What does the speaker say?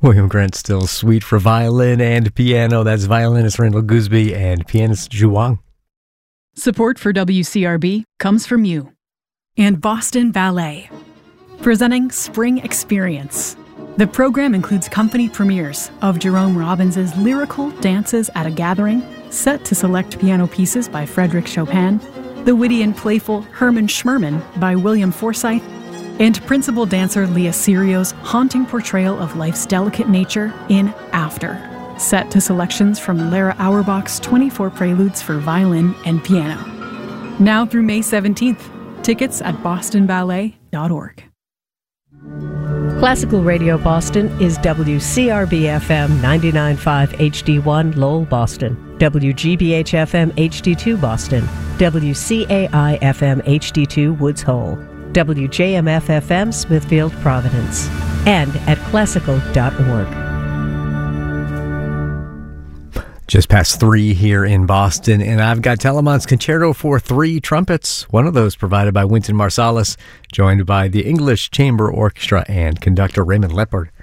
William Grant Still's Suite for violin and piano. That's violinist Randall Gooseby and pianist Zhu Wang. Support for WCRB comes from you and Boston Ballet, presenting Spring Experience. The program includes company premieres of Jerome Robbins' lyrical Dances at a Gathering, set to select piano pieces by Frédéric Chopin, the witty and playful Herman Schmerman by William Forsythe, and principal dancer Leah Sirio's haunting portrayal of life's delicate nature in After, set to selections from Lara Auerbach's 24 Preludes for violin and piano. Now through May 17th. Tickets at bostonballet.org. Classical Radio Boston is WCRB-FM 99.5 HD1 Lowell, Boston, WGBH-FM HD2 Boston, WCAI-FM HD2 Woods Hole, WJMF-FM Smithfield, Providence, and at classical.org. Just past 3 here in Boston, and I've got Telemann's Concerto for 3 trumpets, one of those provided by Wynton Marsalis, joined by the English Chamber Orchestra and conductor Raymond Lepard.